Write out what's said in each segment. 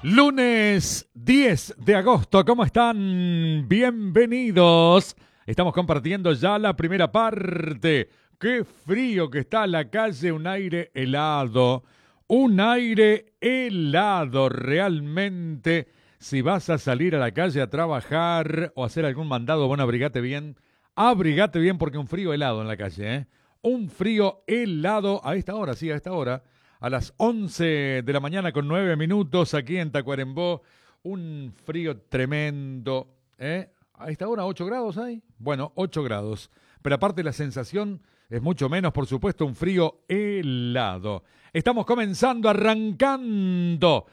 Lunes 10 de agosto, ¿cómo están? Bienvenidos. Estamos compartiendo ya la primera parte. Qué frío que está la calle, un aire helado. Un aire helado realmente. Si vas a salir a la calle a trabajar o hacer algún mandado, bueno, abrigate bien. Abrigate bien porque un frío helado en la calle, ¿eh? Un frío helado a esta hora, sí, a esta hora. A las 11 de la mañana con 9 minutos aquí en Tacuarembó. Un frío tremendo, ¿eh? A esta hora 8 grados hay. Bueno, 8 grados. Pero aparte la sensación es mucho menos, por supuesto, un frío helado. Estamos comenzando, arrancando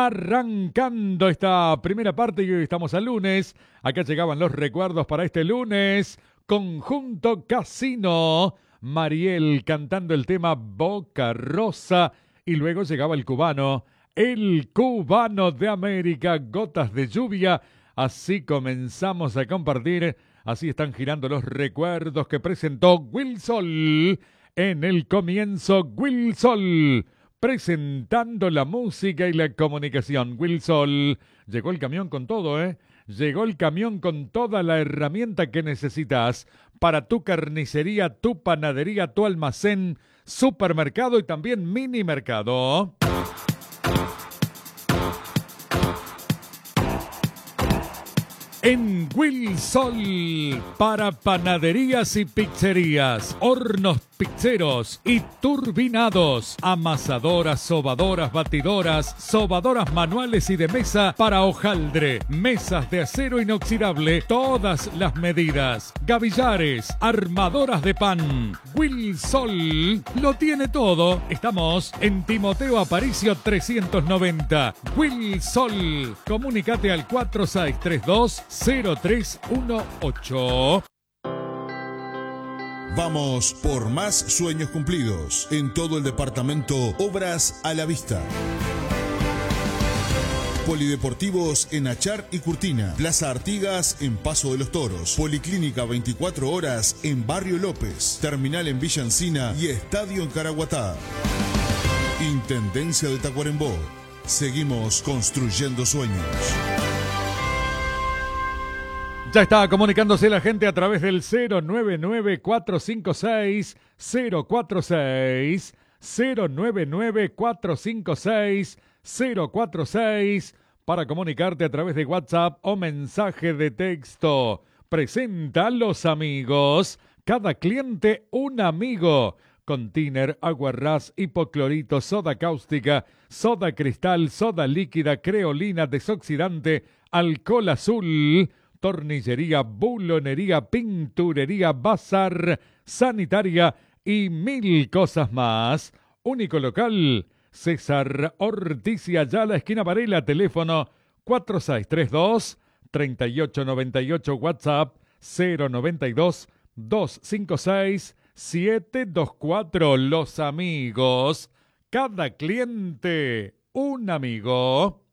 esta primera parte y hoy estamos al lunes. Acá llegaban los recuerdos para este lunes. Conjunto Casino. Mariel cantando el tema Boca Rosa. Y luego llegaba el cubano de América, Gotas de Lluvia. Así comenzamos a compartir, así están girando los recuerdos que presentó Wilson. En el comienzo, Wilson, presentando la música y la comunicación. Wilson, llegó el camión con todo, ¿eh? Llegó el camión con toda la herramienta que necesitas para tu carnicería, tu panadería, tu almacén, supermercado y también mini mercado. En Wilson, para panaderías y pizzerías, hornos pizzeros y turbinados, amasadoras, sobadoras, batidoras, sobadoras manuales y de mesa para hojaldre, mesas de acero inoxidable, todas las medidas, gavillares, armadoras de pan. Wilson lo tiene todo. Estamos en Timoteo Aparicio 390. Wilson, comunícate al 4632-0318. Vamos por más sueños cumplidos. En todo el departamento, obras a la vista. Polideportivos en Achar y Curtina. Plaza Artigas en Paso de los Toros. Policlínica 24 horas en Barrio López. Terminal en Villa Encina y estadio en Caraguatá. Intendencia de Tacuarembó. Seguimos construyendo sueños. Ya está comunicándose la gente a través del 099-456-046, 099-456-046, para comunicarte a través de WhatsApp o mensaje de texto. Presenta a los amigos, cada cliente un amigo. Container, aguarrás, hipoclorito, soda cáustica, soda cristal, soda líquida, creolina, desoxidante, alcohol azul, tornillería, bulonería, pinturería, bazar, sanitaria y mil cosas más. Único local, César Ortiz y Ayala, esquina Varela, teléfono 4632-3898, WhatsApp 092-256-724. Los amigos, cada cliente un amigo.